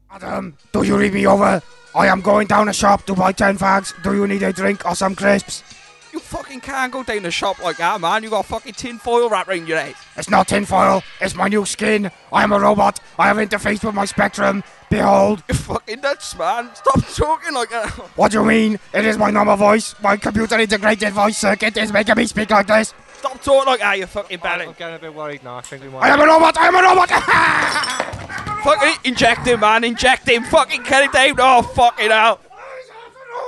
Adam, do you read me over? I am going down the shop to buy 10 fags. Do you need a drink or some crisps? You fucking can't go down the shop like that, man. You got fucking tin foil wrapped around your head. It's not tinfoil, it's my new skin. I am a robot. I have interfaced with my Spectrum. Behold. You're fucking nuts, man. Stop talking like that. What do you mean? It is my normal voice. My computer integrated voice circuit is making me speak like this. Stop talking like that, you fucking belly. I'm getting a bit worried now. I think we might. I am a robot. I am a robot. Fucking inject him, man. Inject him. Fucking get it down. Oh, fucking hell.